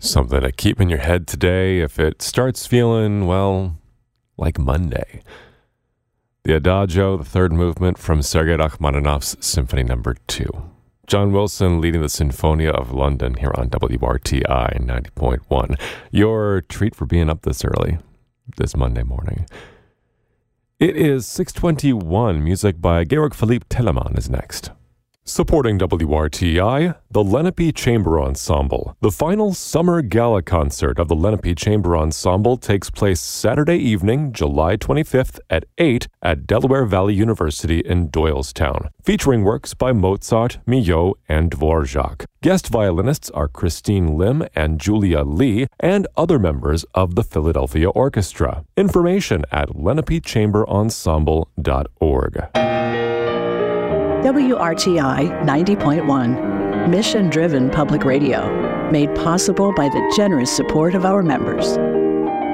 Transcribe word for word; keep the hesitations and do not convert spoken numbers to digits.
Something to keep in your head today if it starts feeling, well, like Monday. The Adagio, the third movement from Sergei Rachmaninoff's Symphony Number two. John Wilson leading the Sinfonia of London here on W R T I ninety point one. Your treat for being up this early, this Monday morning. It is six twenty-one. Music by Georg Philipp Telemann is next. Supporting W R T I, the Lenape Chamber Ensemble. The final summer gala concert of the Lenape Chamber Ensemble takes place Saturday evening, July twenty-fifth at eight at Delaware Valley University in Doylestown, featuring works by Mozart, Milhaud, and Dvorak. Guest violinists are Christine Lim and Julia Lee, and other members of the Philadelphia Orchestra. Information at lenape chamber ensemble dot org. W R T I ninety point one, mission-driven public radio, made possible by the generous support of our members.